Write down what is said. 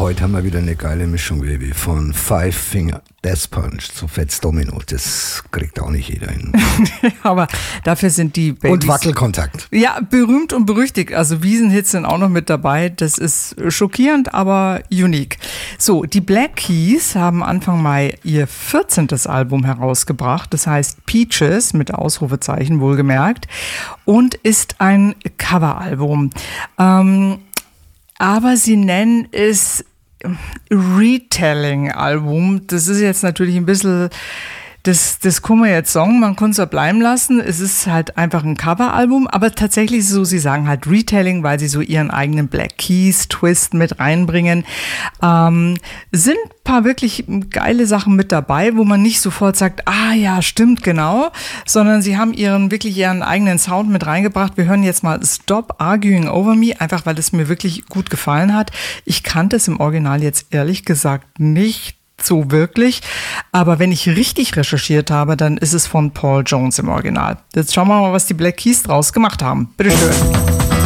heute haben wir wieder eine geile Mischung, Baby. Von Five Finger Death Punch zu Fats Domino. Das kriegt auch nicht jeder hin. Aber dafür sind die Babys... Und Wackelkontakt. Ja, berühmt und berüchtigt. Also Wiesenhits sind auch noch mit dabei. Das ist schockierend, aber unique. So, die Black Keys haben Anfang Mai ihr 14. Album herausgebracht. Das heißt Peaches, mit Ausrufezeichen wohlgemerkt. Und ist ein Coveralbum. Aber sie nennen es Retelling-Album. Das ist jetzt natürlich ein bisschen, das kann man jetzt sagen, man kann es ja bleiben lassen. Es ist halt einfach ein Coveralbum, aber tatsächlich so, sie sagen halt Retelling, weil sie so ihren eigenen Black Keys-Twist mit reinbringen. Sind ein paar wirklich geile Sachen mit dabei, wo man nicht sofort sagt, ah ja, stimmt, genau, sondern sie haben ihren eigenen Sound mit reingebracht. Wir hören jetzt mal Stop Arguing Over Me, einfach weil es mir wirklich gut gefallen hat. Ich kannte es im Original jetzt ehrlich gesagt nicht so wirklich, aber wenn ich richtig recherchiert habe, dann ist es von Paul Jones im Original. Jetzt schauen wir mal, was die Black Keys draus gemacht haben. Bitteschön.